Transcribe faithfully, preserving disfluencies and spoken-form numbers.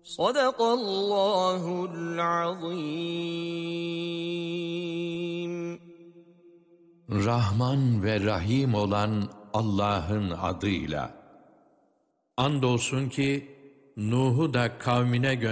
Sadakallahul azim. Rahman ve Rahim olan Allah'ın adıyla. Andolsun ki Nuh'u da kavmine gönderdi.